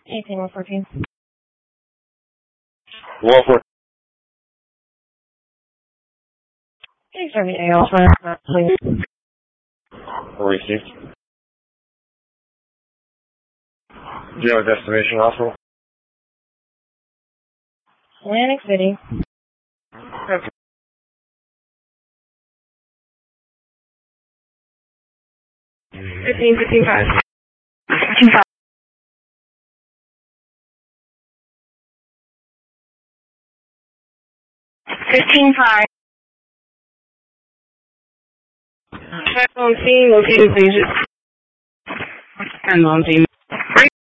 18114. 114. Please turn the AL please. Received. Do you have a destination hospital? Atlantic City. Okay. 1555. 15.5. Check on scene located, please. And on scene.